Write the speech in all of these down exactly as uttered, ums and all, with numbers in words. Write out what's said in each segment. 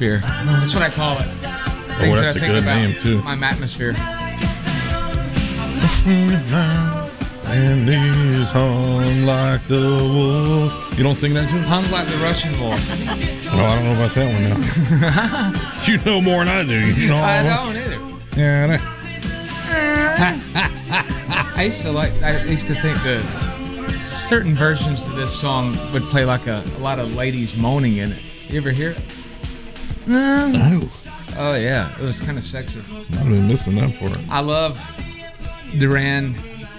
atmosphere. That's what I call it. Oh, that's that a good name too. My atmosphere. And he's hung like the wolf. You don't sing that too? Hung like the Russian wolf. Oh, I don't know about that one now. You know more than I do. You know, I don't either. Yeah. That... I used to like. I used to think that certain versions of this song would play like a, a lot of ladies moaning in it. You ever hear it? No. Oh yeah, it was kind of sexy. I've been missing that part. I love Duran.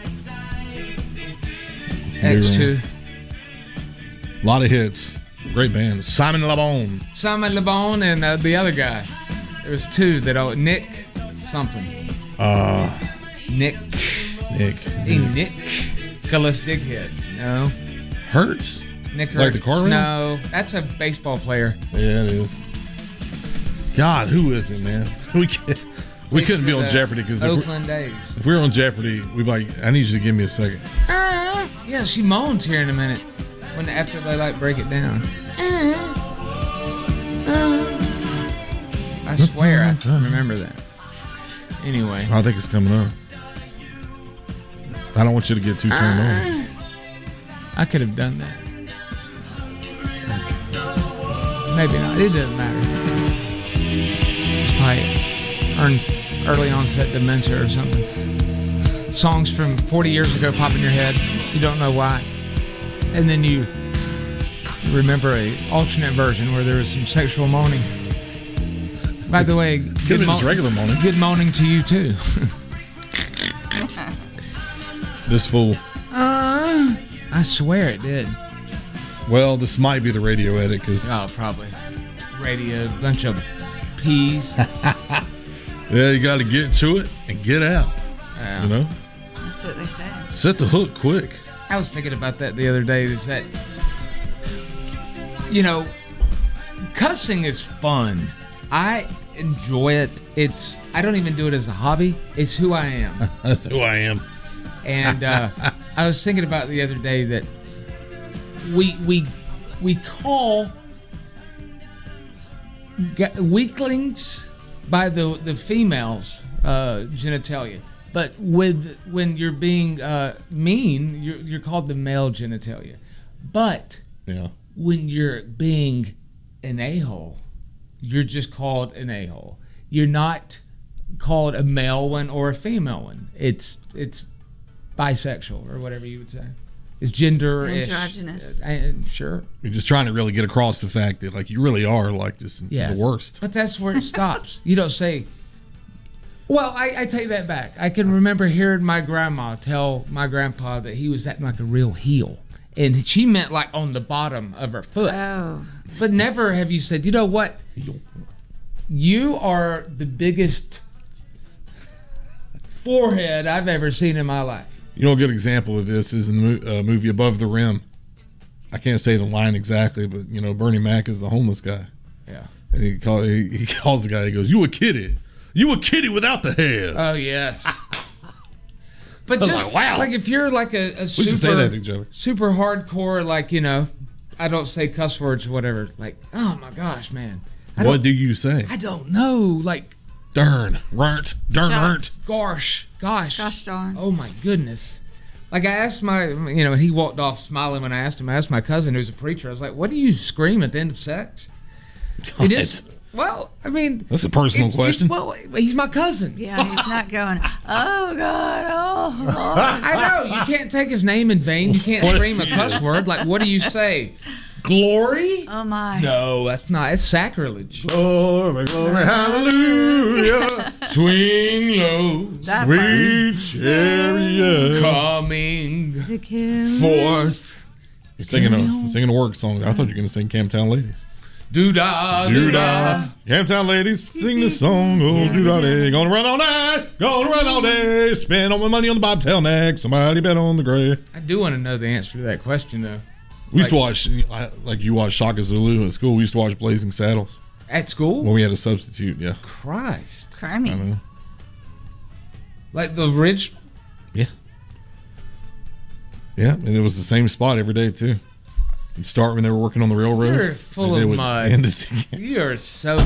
X two. A lot of hits. Great band. Simon Le Bon. Simon Le Bon and uh, the other guy. There was two that I Nick something. Uh, Nick. Nick. Hey, Nick. Nicholas Dighead. No. Hurts? Nick Hurts. Like the car No, that's a baseball player. Yeah, it is. God, who is it, man? We can't, we couldn't be on Jeopardy because if, Oakland A's. if we were on Jeopardy, we'd be like, I need you to give me a second. Uh, yeah, she moans here in a minute. When after they like break it down. Uh, uh. I swear I remember that. Anyway. I think it's coming up. I don't want you to get too turned uh, on. I could have done that. Maybe not. It doesn't matter. It's probably earns early onset dementia or something. Songs from forty years ago pop in your head. You don't know why. And then you remember a alternate version where there was some sexual moaning. By the way, good, mo- mo- regular moaning. Good moaning to you too. This fool. Uh, I swear it did. Well, this might be the radio edit because. Oh, probably. Radio, bunch of peas. Yeah, you got to get to it and get out. Yeah. You know? That's what they say. Set the hook quick. I was thinking about that the other day. Is that, you know, cussing is fun. I enjoy it. It's I don't even do it as a hobby. It's who I am. That's who I am. And uh, I was thinking about the other day that we we we call weaklings by the the females uh, genitalia, but with when you're being uh, mean, you're you're called the male genitalia. But yeah. when you're being an a-hole, you're just called an a-hole. You're not called a male one or a female one. It's it's bisexual or whatever you would say. It's gender-ish. Androgynous. Uh, I, sure. You're just trying to really get across the fact that like you really are like just Yes. the worst. But that's where it stops. You don't say, well, I, I take that back. I can remember hearing my grandma tell my grandpa that he was acting like a real heel. And she meant like on the bottom of her foot. Oh. But never have you said, you know what? You are the biggest forehead I've ever seen in my life. You know, a good example of this is in the mo- uh, movie Above the Rim. I can't say the line exactly, but you know, Bernie Mac is the homeless guy. Yeah. And he, call, he, he calls the guy, he goes, you a kitty. You a kitty without the head. Oh, yes. But I was just like, wow. like if you're like a, a We should say super, that to each other. super hardcore, like, you know, I don't say cuss words or whatever. Like, oh my gosh, man. I What don't- do you say? I don't know. Like, Darn. Rart. Darn rart. gosh, gosh. Gosh darn. Oh my goodness. Like I asked my, you know, he walked off smiling when I asked him. I asked my cousin who's a preacher. I was like, what do you scream at the end of sex? It is, well, I mean. That's a personal it- it- question. well, he's my cousin. Yeah, he's not going, oh, God, oh, Lord. I know. You can't take his name in vain. You can't What scream a if cuss he word. Like, what do you say? Glory? Oh, my. No, that's not. It's sacrilege. Glory, glory, hallelujah. Swing low, That Sweet chariot. coming part. To kill. forth. You're singing a, singing a work song. I thought you were going to sing Camptown Ladies. Doo-dah, doo-dah. Doo-dah. Camptown ladies, sing this song. Oh, doo-dah day. Gonna run all night. Gonna run all day. Spend all my money on the bobtail neck. Somebody bet on the gray. I do want to know the answer to that question, though. We used to Like- watch, like you watched Shaka Zulu at school. We used to watch Blazing Saddles At school? when we had a substitute. Yeah. Christ. I Crummy. know. Like the rich. Yeah. Yeah, and it was the same spot every day, too. You'd start when they were working on the railroad. You're full and they of would mud. end it again. You are so